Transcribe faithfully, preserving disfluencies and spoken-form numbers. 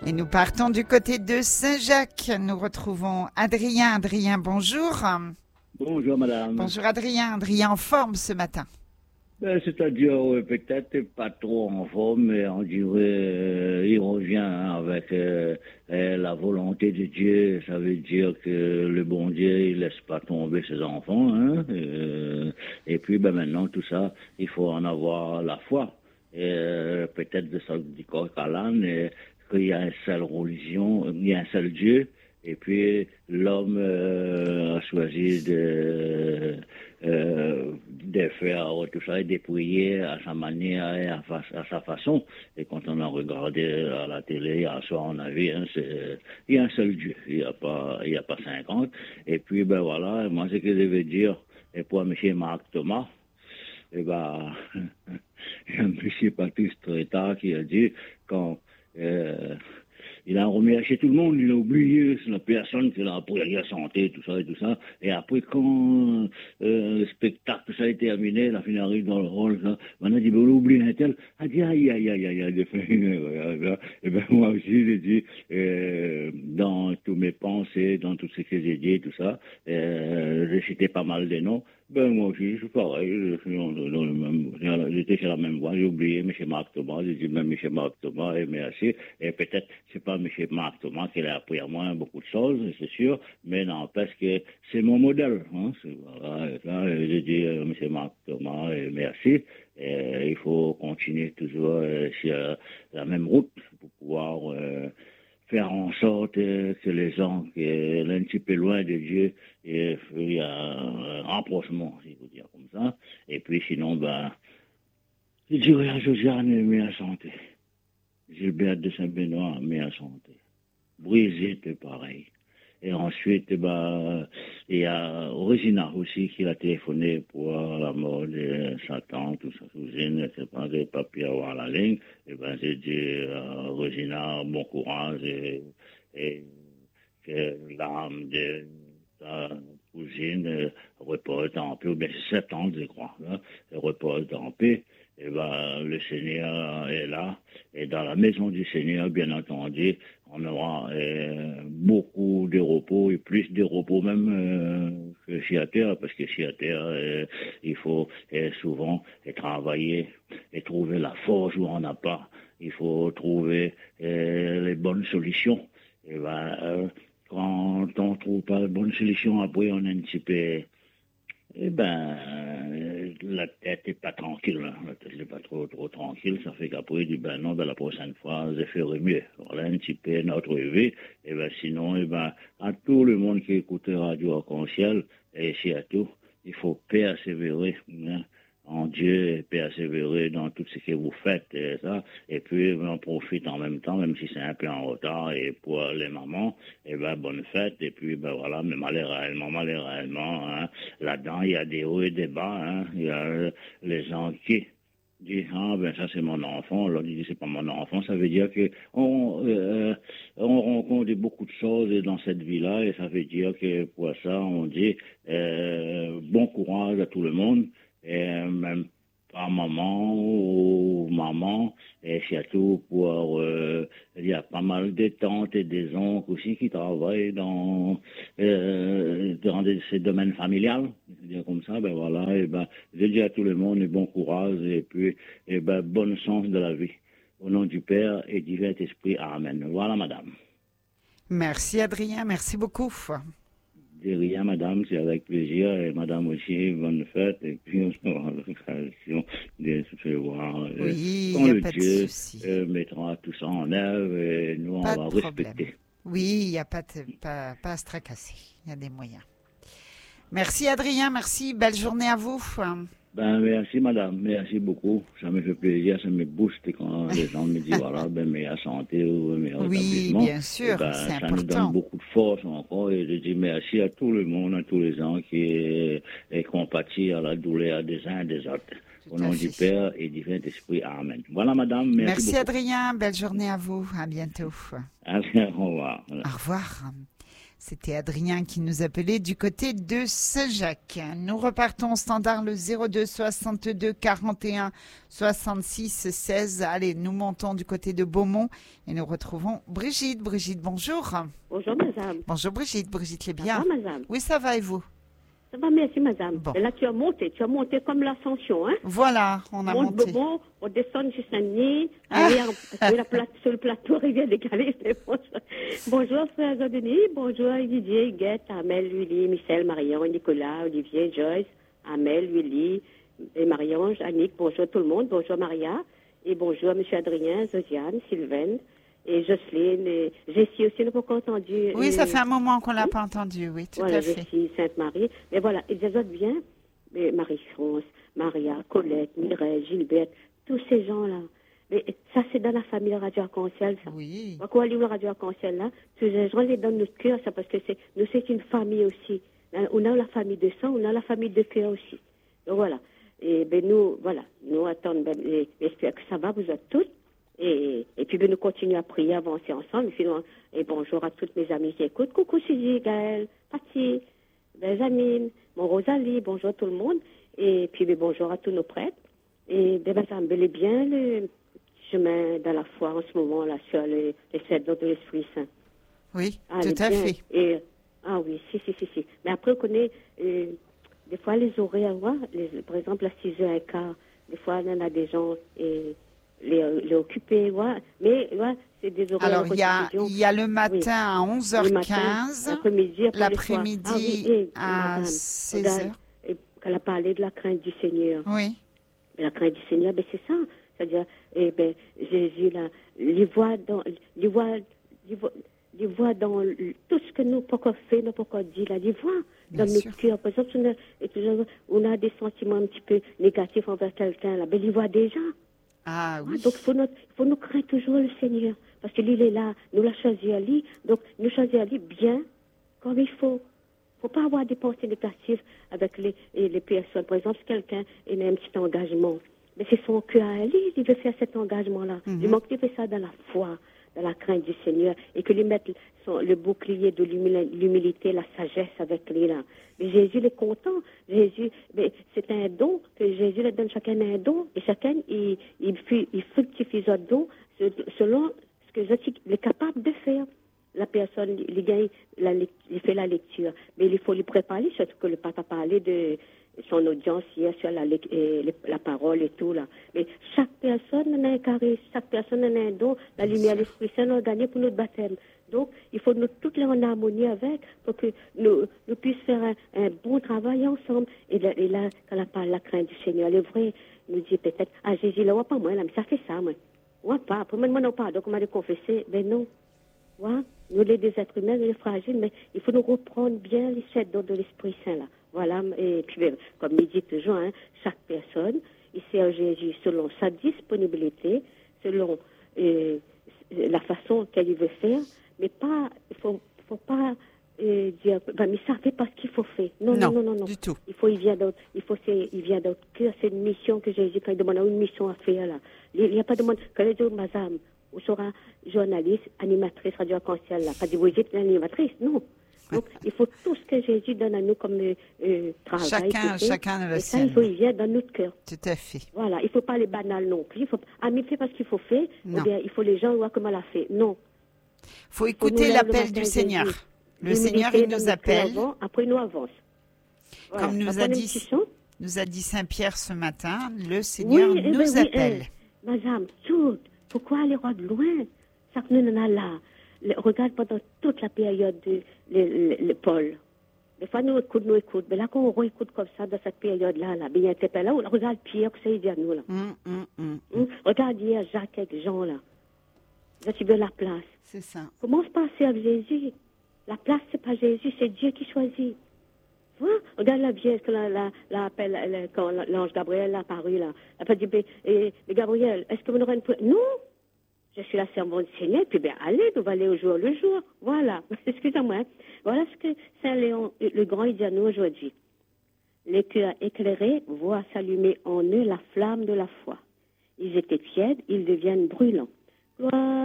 Et nous partons du côté de Saint-Jacques. Nous retrouvons Adrien. Adrien, bonjour. Bonjour madame. Bonjour Adrien. Adrien en forme ce matin. Ben, c'est-à-dire, euh, peut-être pas trop en forme, mais on dirait, euh, il revient hein, avec euh, euh, la volonté de Dieu. Ça veut dire que le bon Dieu, il laisse pas tomber ses enfants. Hein, euh, et puis, ben maintenant, tout ça, il faut en avoir la foi. Et, euh, peut-être de ça du corps à l'âne, qu'il y a une seule religion, il y a un seul Dieu. Et puis, l'homme euh, a choisi de, euh, de faire tout ça et de prier à sa manière et à, fa- à sa façon. Et quand on a regardé à la télé, hier soir, on a vu, hein, c'est, il y a un seul Dieu, il n'y a pas, il y a pas cinquante. Et puis, ben voilà, moi, ce que je veux dire, et pour M. Marc Thomas, eh ben, il y a M. Patrice Tréta qui a dit, quand, euh, il a remercié tout le monde, il a oublié la personne qui l'a appris la santé, tout ça et tout ça. Et après, quand euh, le spectacle, tout ça a été terminé, la fille arrive dans le rôle, ça, maintenant, il dit, ben, on oublie un tel. Elle dit, aïe, aïe, aïe, aïe, aïe, aïe. Et ben, moi aussi, j'ai dit, euh, dans tous mes pensées, dans tout ce que j'ai dit, tout ça, euh, j'ai cité pas mal de noms. Ben, moi aussi, je suis pareil, je suis dans, dans le même, j'étais sur la même voie, j'ai oublié M. Marc Thomas, j'ai dit même M. Marc Thomas, et merci, et peut-être, c'est pas M. Marc Thomas qui a appris à moi beaucoup de choses, c'est sûr, mais n'empêche que c'est mon modèle, hein, c'est, voilà, et ça, j'ai dit euh, M. Marc Thomas, et merci, et il faut continuer toujours euh, sur la même route pour pouvoir, euh, faire en sorte euh, que les gens qui sont un petit peu loin de Dieu, et il y a un rapprochement, si vous dire comme ça. Et puis sinon, ben, je dirais à Josiane, meilleure santé. Gilbert de Saint-Benoît, meilleure santé. Brigitte, pareil. Et ensuite, ben, il y a Regina aussi qui a téléphoné pour la mort de sa tante ou sa cousine, c'est pas des papiers à avoir la ligne. Et ben, j'ai dit, euh, Regina, bon courage et, et que l'âme de ta cousine euh, repose en paix, ou bien c'est sept ans, je crois, hein, repose en paix. Et ben, le Seigneur est là. Et dans la maison du Seigneur, bien entendu, on aura euh, beaucoup de repos et plus de repos même euh, que chez la terre, parce que chez la terre, euh, il faut euh, souvent euh, travailler et trouver la force où on n'a pas. Il faut trouver euh, les bonnes solutions. Et ben, euh, quand on ne trouve pas les bonnes solutions, après on est un petit peu... Eh ben, euh, la tête n'est pas tranquille, hein. La tête n'est pas trop, trop tranquille, ça fait qu'après, il dit, ben non, ben la prochaine fois, je ferai mieux. Voilà un petit peu notre vie. Et ben sinon, eh ben, à tout le monde qui écoute Radio Arc-en-Ciel, et ici à tout, il faut persévérer, hein, en Dieu, et persévérer dans tout ce que vous faites, et ça. Et puis, on profite en même temps, même si c'est un peu en retard, et pour les mamans, et ben, bonne fête, et puis, ben voilà, mais malheureusement, malheureusement, hein, là-dedans, il y a des hauts et des bas, hein, il y a euh, les gens qui disent, ah, ben, ça, c'est mon enfant, l'autre dit, c'est pas mon enfant, ça veut dire que on, euh, on rencontre beaucoup de choses dans cette vie-là, et ça veut dire que, pour ça, on dit, euh, bon courage à tout le monde, et même par maman ou maman, et surtout pour, euh, il y a pas mal de tantes et des oncles aussi qui travaillent dans, euh, dans des, ces domaines familiales, dire comme ça, ben voilà, et ben, je dis à tout le monde, bon courage, et puis, et ben, bon sens de la vie. Au nom du Père et du Saint-Esprit, Amen. Voilà, madame. Merci Adrien, merci beaucoup. De rien, madame, c'est avec plaisir. Et madame aussi, bonne fête. Et puis, on se aura l'occasion de se voir. Oui, quand il n'y a le pas Dieu de souci. euh, mettra tout ça en œuvre, et nous, Pas on va de problème. respecter. Oui, il n'y a pas, de, pas, pas à se tracasser. Il y a des moyens. Merci Adrien, merci. Belle journée à vous. Ben, merci, madame. Merci beaucoup. Ça me fait plaisir, ça me booste quand les gens me disent, voilà, ben, meilleure santé ou meilleur Oui, établissement. bien sûr, Et ben, c'est ça important. nous donne beaucoup de force encore. Et je dis merci à tout le monde, à tous les gens qui, qui compatissent à la douleur des uns et des autres. Tout Au nom à du fait. Père et du Saint-Esprit. Amen. Voilà, madame. Merci, Merci beaucoup. Adrien, belle journée à vous. À bientôt. Allez, au revoir. Au revoir. C'était Adrien qui nous appelait du côté de Saint-Jacques. Nous repartons au standard le zéro deux soixante-deux quarante et un soixante-six seize. Allez, nous montons du côté de Beaumont et nous retrouvons Brigitte. Brigitte, bonjour. Bonjour, madame. Bonjour Brigitte. Brigitte, les bien. Ça va, madame? Oui, ça va et vous? Ça va, merci, madame. Bon. Et là, tu as monté. Tu as monté comme l'ascension, hein? Voilà, on a Monte monté. Beaumont, on descend jusqu'à Saint-Denis, Ah. aller en- sur, la plate- sur le plateau Rivière des Galets. Bonjour, frère Denis. Bonjour, Didier, Guette, Amel, Willy, Michel, Marion, Nicolas, Olivier, Joyce, Amel, Willy, et Marie-Ange, Annick. Bonjour tout le monde. Bonjour, Maria. Et bonjour, M. Adrien, Josiane, Sylvaine, et Jocelyne. Et Jessie aussi, n'a pas encore entendu. Oui, et- ça fait un moment qu'on l'a pas entendu, oui, tout Voilà, à fait. Jessie, Sainte-Marie. Mais voilà, ils les autres bien. Mais Marie-France, Maria, Colette, Mireille, Gilberte, tous ces gens-là. Mais ça, c'est dans la famille de Radio Arc-en-Ciel, ça. Oui. Quand on lit le Radio Arc-en-Ciel, là, tous ces gens les dans notre cœur, ça, parce que c'est, nous, c'est une famille aussi. Hein, on a la famille de sang, on a la famille de cœur aussi. Donc voilà. Et ben nous, voilà, nous attendons, ben, et- j'espère que ça va, vous êtes toutes. Et, et puis, ben, nous continuons à prier, avancer ensemble. Et, puis, nous- et bonjour à toutes mes amies qui écoutent. Coucou Suzy, Gaëlle, Patti, Benjamin, mon Rosalie, bonjour tout le monde. Et puis, ben, bonjour à tous nos prêtres. Et ben, ça me plaît bien le chemin dans la foi en ce moment, là, sur les, les sept dons de l'Esprit Saint. Oui, Ah, tout elle est à bien. fait. Et, ah oui, si, si, si, si. Mais après, on connaît, euh, des fois, les horaires, ouais, les, par exemple, à six heures quinze, des fois, il y en a des gens, et les, les occupés, ouais. Mais, ouais, c'est des horaires Alors, de il y a, rediffusion. il y a le matin Oui. à onze Le heures matin, quinze, l'après-midi, après le soir. l'après-midi Ah oui, et, à madame, seize regarde, heures. et qu'elle a parlé de la crainte du Seigneur. Oui, La crainte du Seigneur, ben c'est ça. C'est-à-dire, eh ben, Jésus, là, les voit dans, les voit, les voit, les voit dans l- tout ce que nous pas encore fait, nous pas encore dit, là, les voit Bien dans sûr. notre cœur. Par exemple, si on a, et toujours, on a des sentiments un petit peu négatifs envers quelqu'un, là, ben, il voit déjà. ah Ah, oui, donc, il faut, notre- faut nous craindre toujours le Seigneur. Parce que lui, il est là, nous l'a choisi à lui. Donc, nous choisir à lui bien, comme il faut. Il ne faut pas avoir des pensées négatives avec les, et les personnes. Par exemple, si quelqu'un a un petit engagement, mais c'est son cœur à lui, il veut faire cet engagement-là. Mhm. Il manque de faire ça dans la foi, dans la crainte du Seigneur, et que lui mette son- le bouclier de l'humil- l'humilité, la sagesse avec lui, là. Mais Jésus il est content. Jésus, mais c'est un don, que Jésus leur donne chacun un don, et chacun, il, il, fu- il fructifie son don se- selon ce que Jésus est capable de faire. La personne, il, gagne la, lec- il fait la lecture, mais il faut lui préparer, surtout que le papa parlait de son audience hier sur la, lec- et le- la parole et tout, là. Mais chaque personne en a un charisme, chaque personne en a un don, la lumière de l'Esprit Saint l'a gagné pour notre baptême. Donc, il faut nous toutes les en harmonie avec pour que nous, nous puissions faire un, un bon travail ensemble. Et là, et là, quand on parle de la crainte du Seigneur, le vrai, nous dit peut-être, ah, Jésus, là, ouais, pas moi, là, mais ça fait ça, moi. Ouais, pas. Pour moi, non, pas. Donc, on m'a dit confesser. Ben non. Ouais. Nous, les des êtres humains, nous, les fragiles, mais il faut nous reprendre bien les sept dons de l'Esprit Saint, là. Voilà. Et puis, ben, comme il dit toujours, hein, chaque personne, il sert Jésus selon sa disponibilité, selon euh, la façon qu'elle veut faire, mais pas, il faut, faut pas euh, dire, ben, mais ça fait pas ce qu'il faut faire. Non, non, non, non, non. du tout. Il faut, il vient d'autre, il faut, c'est, il vient d'autre cœur. C'est une mission que Jésus, quand il demande une mission à faire, là. Il n'y a pas de monde, quand il dit, madame, ou sera journaliste, animatrice, radio arc-en-ciel, là. Pas de vous êtes animatrice, non. Donc, il faut tout ce que Jésus donne à nous comme euh, euh, travail. Chacun- que c'est. chacun a le Et ça, sien. il faut, il vient dans notre cœur. tout à fait. Voilà, il ne faut pas les banal non plus. Il faut, ah, mais fait parce qu'il faut faire, Non. ou bien il faut les gens voir comment elle a fait. Non. Faut Faut nous écouter lève le l'appel matin, du Seigneur. Jésus. Le L'humilité Seigneur, il dans nous notre cœur appelle, avant, après, nous avance. Voilà. comme nous Après, a on dit, un petit son. nous a dit Saint-Pierre ce matin, le Seigneur Oui, eh nous ben oui, appelle. eh, madame, tout. Pourquoi aller rendre loin? Ça que nous en a là. Le- regarde pendant toute la période de le, le, le Paul. Des fois, nous écoutons, nous écoutons. Mais là, quand on réécoute comme ça, dans cette période-là, là, ben, il y a un peu là, on regarde Pierre, que ça y dit à nous, là. Hum, hum, hum. Hum? Regarde hier Jacques avec Jean, là. Là, tu veux la place. C'est ça. Comment se passer avec Jésus? La place, c'est pas Jésus, c'est Dieu qui choisit. Hein? Regarde la vieille, quand la, la, la appelle, la- quand l'ange Gabriel est apparu, là. Elle a dit, ben, eh, mais Gabriel, est-ce que vous n'aurez une... pri- Non! Je suis la servante du Seigneur, puis ben, allez, nous allons aller au jour le jour. Voilà. Excusez-moi. Hein. Voilà ce que Saint Léon, le Grand, il dit à nous aujourd'hui. Les cœurs éclairés voient s'allumer en eux la flamme de la foi. Ils étaient tièdes, ils deviennent brûlants. Gloire